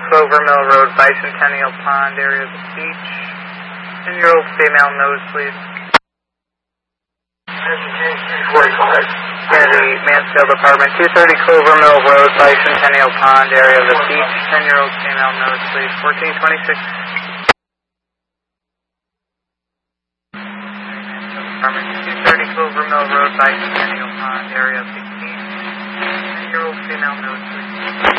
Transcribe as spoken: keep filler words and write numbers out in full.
Clover Mill Road, Bicentennial Pond, area of the beach. ten-year-old female, nosebleed. Kennedy, Mansfield Apartment, two thirty Clover Mill Road, Bicentennial Pond, area of the beach. ten-year-old female, nosebleed. fourteen twenty-six. Apartment, two thirty Clover Mill Road, Bicentennial Pond, area of the beach. ten-year-old female, nosebleed.